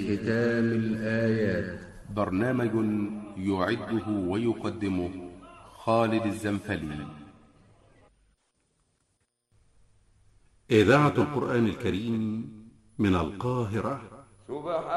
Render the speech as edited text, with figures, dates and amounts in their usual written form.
ختام الآيات. برنامج يعده ويقدمه خالد الزنفلي. إذاعة القرآن الكريم من القاهرة.